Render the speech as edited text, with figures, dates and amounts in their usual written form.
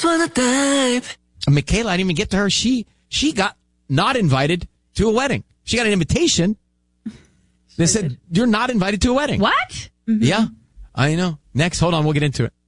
just wanna dive. Michaela, I didn't even get to her. She got not invited to a wedding. She got an invitation. They said, you're not invited to a wedding. What? Yeah, I know. Next, hold on, we'll get into it.